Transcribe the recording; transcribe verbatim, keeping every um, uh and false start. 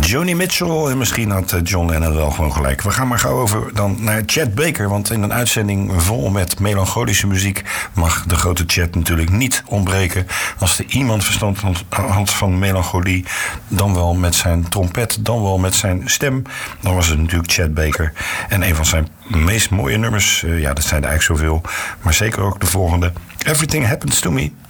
Joni Mitchell, en misschien had John Lennon wel gewoon gelijk. We gaan maar gauw over dan naar Chet Baker. Want in een uitzending vol met melancholische muziek mag de grote Chet natuurlijk niet ontbreken. Als er iemand verstand had van melancholie, dan wel met zijn trompet, dan wel met zijn stem, dan was het natuurlijk Chet Baker. En een van zijn meest mooie nummers, uh, ja, dat zijn er eigenlijk zoveel, maar zeker ook de volgende. Everything Happens to Me.